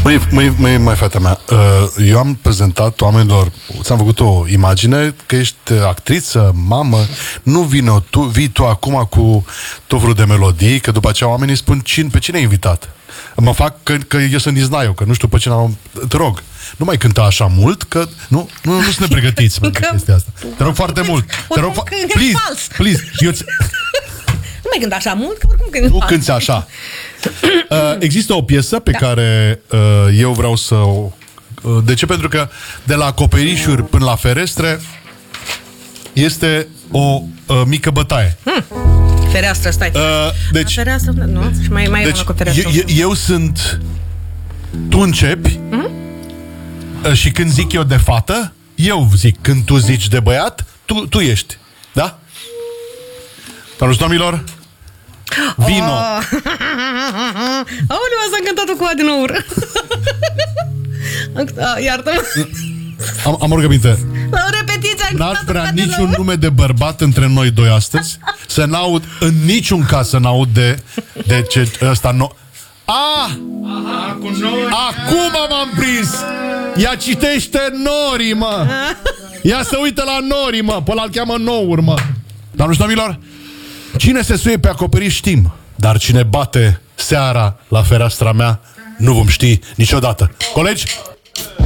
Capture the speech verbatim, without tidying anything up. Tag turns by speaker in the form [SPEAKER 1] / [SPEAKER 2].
[SPEAKER 1] Măi, măi, măi, măi, fata mea, eu am prezentat oamenilor, ți-am făcut o imagine că ești actriță, mamă, nu vino tu, vii tu acum cu tot felul de melodii, că după aceea oamenii spun cine, pe cine ai invitat. Mă fac că, că eu sunt Niznaiu, că nu știu pe cine am... Te rog, nu mai cânta așa mult, că nu, nu, nu sunt pregătiți pentru chestia asta. Te rog foarte mult. Te rog, fa- please, please, eu ți-
[SPEAKER 2] Nu mai cânt așa mult, că oricum cânt
[SPEAKER 1] nu cânti așa. Uh, există o piesă pe da. care uh, eu vreau să o... Uh, de ce? Pentru că de la acoperișuri până la ferestre este o uh, mică bătaie.
[SPEAKER 2] Hmm. Fereastră, stai.
[SPEAKER 1] Uh, deci,
[SPEAKER 2] fereastră, nu? Și mai, mai
[SPEAKER 1] deci
[SPEAKER 2] e cu fereastră.
[SPEAKER 1] Eu, eu sunt... Tu începi mm-hmm. uh, și când zic eu de fată, eu zic. Când tu zici de băiat, tu, tu ești. Da? Dar domnilor, vino.
[SPEAKER 2] Oh. Aoleu, asta am cântat-o cu din nou. Iartă-mă.
[SPEAKER 1] Am, am o rugăminte.
[SPEAKER 2] La o repetiție am
[SPEAKER 1] N-ați vrea niciun nume de bărbat între noi doi astăzi? Să n-aud, în niciun caz să n-aud de, de ce ăsta no... Ah!
[SPEAKER 3] Aha, cu nori.
[SPEAKER 1] Acum m-am prins! Ea citește Nori, mă! Ea se uită la Nori, mă! Pe ăla-l cheamă Nouri, mă! Doamne și domnilor, cine se suie pe acoperiș știm, dar cine bate seara la fereastra mea nu vom ști niciodată. Colegi,